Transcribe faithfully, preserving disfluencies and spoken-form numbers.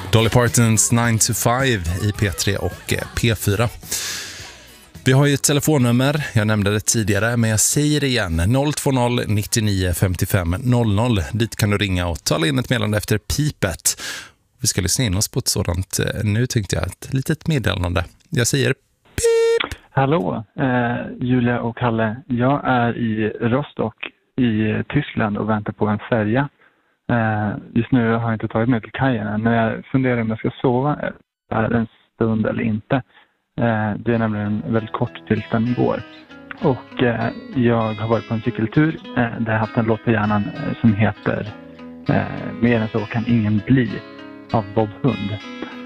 Dolly Partons nine to five i P tre och P fyra. Vi har ju ett telefonnummer, jag nämnde det tidigare, men jag säger det igen, noll två noll nittionio femtiofem noll noll. Dit kan du ringa och tala in ett meddelande efter pipet. Vi ska lyssna in oss på ett sådant, nu tänkte jag, ett litet meddelande. Jag säger pip! Hallå, eh, Julia och Kalle. Jag är i Rostock i Tyskland och väntar på en färja. Eh, just nu har jag inte tagit mig till kajen än, men jag funderar om jag ska sova här en stund eller inte. Eh, det är nämligen väldigt kort tills den går. Och eh, jag har varit på en cykeltur eh, där jag har haft en låt på hjärnan eh, som heter eh, Mer än så kan ingen bli av Bob Hund.